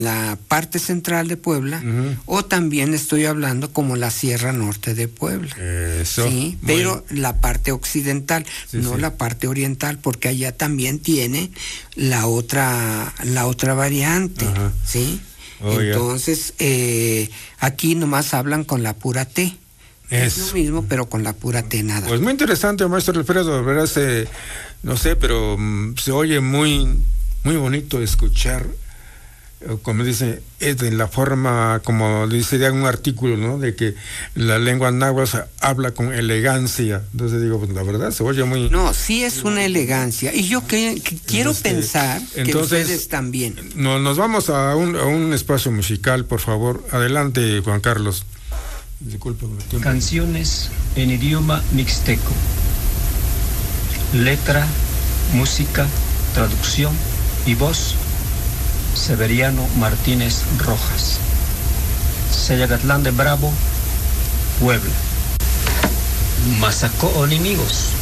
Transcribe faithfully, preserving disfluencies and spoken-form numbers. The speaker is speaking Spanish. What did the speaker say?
la parte central de Puebla, uh-huh. o también estoy hablando como la Sierra Norte de Puebla. Eso. Sí, pero la parte occidental, sí, no sí. la parte oriental, porque allá también tiene la otra, la otra variante, uh-huh. ¿sí? Oh, Entonces, eh, aquí nomás hablan con la pura T. Es lo mismo, pero con la pura T nada. Pues muy interesante, maestro Alfredo, ¿verdad? Se, no sé, pero um, se oye muy, muy bonito escuchar, como dice, es de la forma, como dice de un artículo, ¿no? De que la lengua náhuatl habla con elegancia. Entonces digo, pues la verdad se oye muy... No, sí es una elegancia. Y yo que, que quiero este, pensar que entonces, ustedes también. No, nos vamos a un, a un espacio musical, por favor. Adelante, Juan Carlos. Disculpe. Canciones en idioma mixteco. Letra, música, traducción y voz. Severiano Martínez Rojas. Seyacatlán de Bravo, Puebla. Masacó enemigos.